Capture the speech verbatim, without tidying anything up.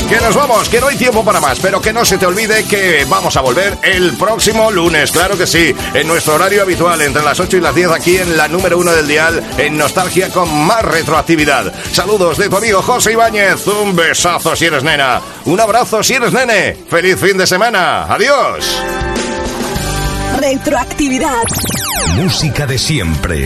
Que nos vamos, que no hay tiempo para más, pero que no se te olvide que vamos a volver el próximo lunes, claro que sí, en nuestro horario habitual, entre las ocho y las diez, aquí en la número uno del dial, en Nostalgia, con más retroactividad. Saludos de tu amigo José Ibáñez, un besazo si eres nena, un abrazo si eres nene, feliz fin de semana, adiós. Retroactividad. Música de siempre.